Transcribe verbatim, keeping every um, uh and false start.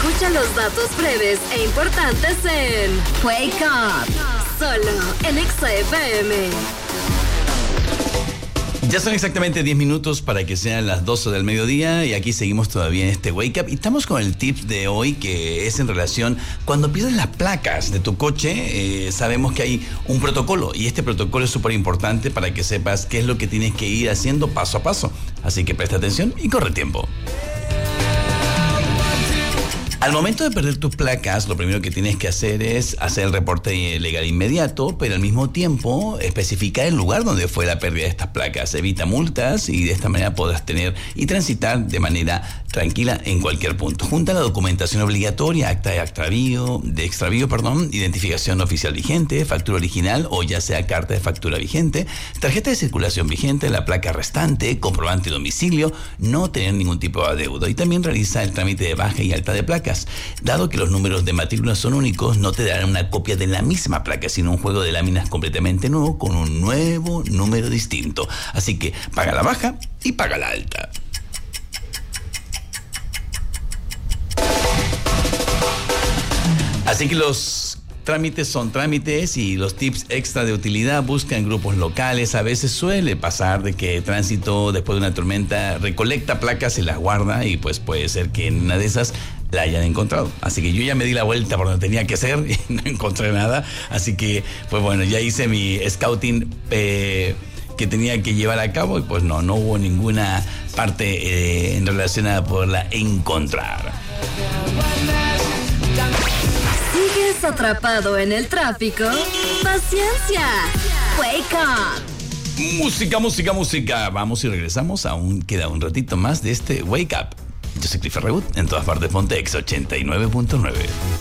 Escucha los datos breves e importantes en Wake Up, solo en Exa F M. Ya son exactamente diez minutos para que sean las doce del mediodía y aquí seguimos todavía en este Wake Up y estamos con el tip de hoy, que es en relación cuando pierdes las placas de tu coche. Eh, sabemos que hay un protocolo y este protocolo es súper importante para que sepas qué es lo que tienes que ir haciendo paso a paso, así que presta atención y corre tiempo. Al momento de perder tus placas, lo primero que tienes que hacer es hacer el reporte legal inmediato, pero al mismo tiempo especificar el lugar donde fue la pérdida de estas placas. Evita multas y de esta manera podrás tener y transitar de manera tranquila en cualquier punto. Junta la documentación obligatoria, acta de extravío, de extravío, perdón, identificación oficial vigente, factura original o ya sea carta de factura vigente, tarjeta de circulación vigente, la placa restante, comprobante de domicilio, no tener ningún tipo de adeudo y también realiza el trámite de baja y alta de placas. Dado que los números de matrícula son únicos, no te darán una copia de la misma placa, sino un juego de láminas completamente nuevo con un nuevo número distinto. Así que paga la baja y paga la alta. Así que los trámites son trámites y los tips extra de utilidad: busca en grupos locales. A veces suele pasar de que tránsito después de una tormenta recolecta placas y las guarda y pues puede ser que en una de esas la hayan encontrado. Así que yo ya me di la vuelta por donde tenía que ser y no encontré nada. Así que pues bueno, ya hice mi scouting eh, que tenía que llevar a cabo y pues no, no hubo ninguna parte eh, en relación a poderla encontrar. ¿Sigues atrapado en el tráfico? ¡Paciencia! Wake Up. Música, música, música. Vamos y regresamos. Aún queda un ratito más de este Wake Up. Yo soy Cliff Rewood. En todas partes ponte Exa ochenta y nueve punto nueve.